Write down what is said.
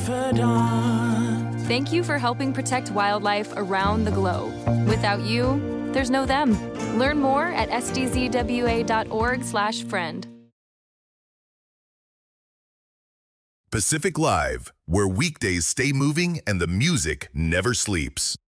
confidant. Thank you for helping protect wildlife around the globe. Without you, there's no them. Learn more at sdzwa.org/friend. Pacific Live, where weekdays stay moving and the music never sleeps.